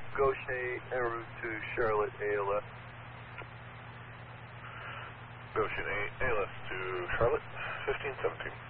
Goshen 8 en route to Charlotte, ALS. Goshen 8, ALS to Charlotte, 1517.